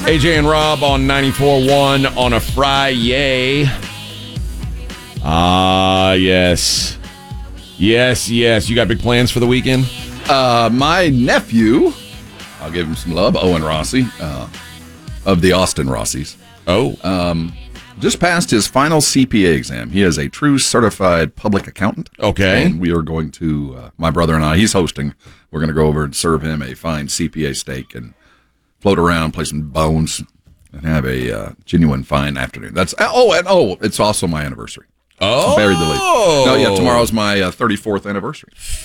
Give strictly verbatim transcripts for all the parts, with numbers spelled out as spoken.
A J and Rob on ninety-four one on a Friday. Ah, yes. Yes, yes. You got big plans for the weekend? Uh, my nephew, I'll give him some love, Owen Rossi, uh, of the Austin Rossies. Oh. Um, just passed his final C P A exam. He is a true certified public accountant. Okay. And we are going to, uh, my brother and I, he's hosting, we're going to go over and serve him a fine C P A steak and float around, play some bones, and have a uh, genuine fine afternoon. That's Oh, and oh, it's also my anniversary. Oh. Buried the lead. No, yeah, tomorrow's my uh, thirty-fourth anniversary.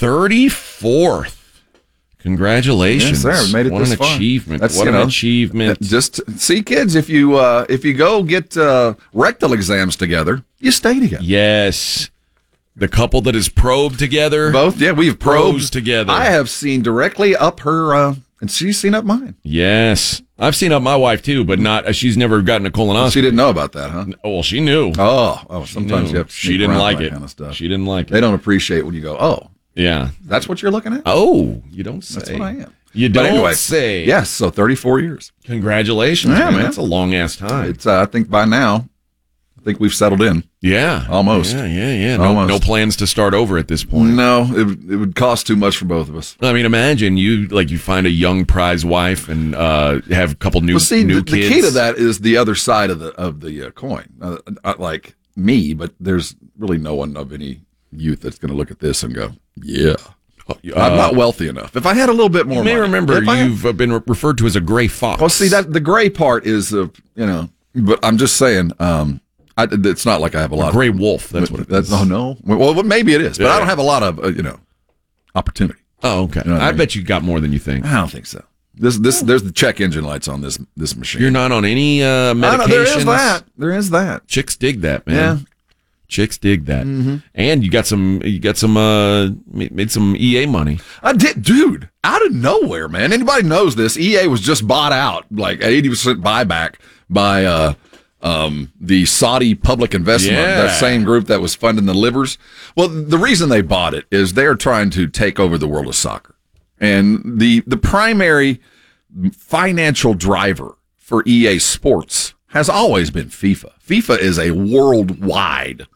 thirty-fourth. Congratulations. Yes, sir. We made it what this an far. achievement. That's, what you an know, achievement. Just see, kids, if you uh, if you go get uh, rectal exams together, you stay together. Yes. The couple that is probed together. Both, yeah, we've probed Pros together. I have seen directly up her, uh, and she's seen up mine. Yes. I've seen up my wife, too, but not. Uh, she's never gotten a colonoscopy. She didn't know about that, huh? Oh, well, she knew. Oh, oh sometimes you have to She sneak didn't around like that it. kind of stuff. She didn't like it. They don't appreciate when you go, oh, Yeah. that's what you're looking at? Oh, you don't say. That's what I am. You But don't anyway, say. Yes, so thirty-four years. Congratulations, Yeah, man. man. That's a long-ass time. It's. Uh, I think by now, I think we've settled in. Yeah. Almost. Yeah, yeah, yeah. No, Almost. no plans to start over at this point. No, it, would- it would cost too much for both of us. I mean, imagine you, like, you find a young prize wife and uh, have a couple new, Well, see, new the, the kids. key to that is the other side of the of the uh, coin. Uh, not like me, but there's really no one of any youth that's going to look at this and go, "Yeah, Uh, I'm not wealthy enough." If I had a little bit more, You may money, remember if I had- you've uh, been re- referred to as a gray fox. well, see that the gray part is, uh, you know, but I'm just saying, um, I, it's not like I have a lot. A gray wolf. That's what it That's is. oh no. Well, well, maybe it is, but Yeah. I don't have a lot of uh, you know opportunity. Oh, okay. You know what I I mean? bet you got more than you think. I don't think so. This this there's the check engine lights on this this machine. You're not on any uh, I medications. know, there is that. There is that. Chicks dig that, man. Yeah. Chicks dig that. And you got some. You got some. Uh, ma- made some E A money. I did, dude, out of nowhere, man. Anybody knows this. E A was just bought out, like eighty percent buyback by uh, um, the Saudi public investment, Yeah. that same group that was funding the livers. Well, the reason they bought it is they're trying to take over the world of soccer. And the, the primary financial driver for E A Sports has always been FIFA. FIFA is a worldwide,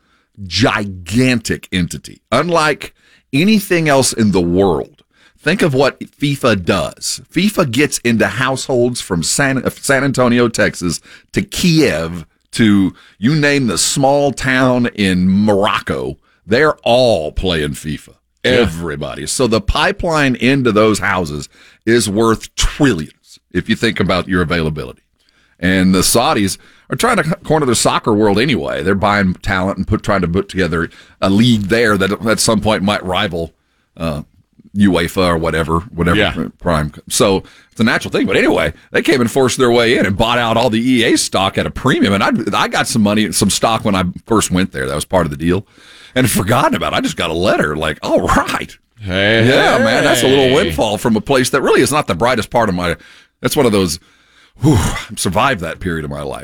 gigantic entity. Unlike anything else in the world, think of what FIFA does. FIFA gets into households from San, San Antonio, Texas, to Kiev, to you name the small town in Morocco. They're all playing FIFA. Everybody. So the pipeline into those houses is worth trillions if you think about your availability. And the Saudis are trying to corner the soccer world anyway. They're buying talent and put trying to put together a league there that at some point might rival uh, UEFA or whatever, whatever Yeah. prime. So it's a natural thing. But anyway, they came and forced their way in and bought out all the E A stock at a premium. And I I got some money, some stock when I first went there. That was part of the deal. And forgotten about it. I just got a letter like, all right. Hey, Yeah, man, that's a little hey. windfall from a place that really is not the brightest part of my. That's one of those. Whew, survived that period of my life.